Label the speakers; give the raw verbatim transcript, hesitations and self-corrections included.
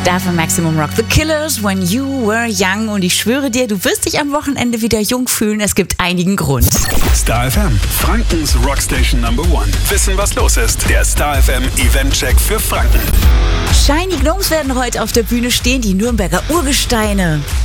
Speaker 1: Star für Maximum Rock. The Killers, When You Were Young. Und ich schwöre dir, du wirst dich am Wochenende wieder jung fühlen. Es gibt einigen Grund.
Speaker 2: Star F M, Frankens Rockstation Number One. Wissen, was los ist. Der Star F M Event-Check für Franken.
Speaker 1: Shiny Gnomes werden heute auf der Bühne stehen, die Nürnberger Urgesteine.